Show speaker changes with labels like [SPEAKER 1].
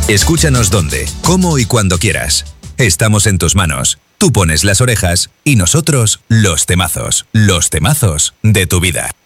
[SPEAKER 1] Escúchanos donde, cómo y cuando quieras. Estamos en tus manos. Tú pones las orejas y nosotros los temazos de tu vida.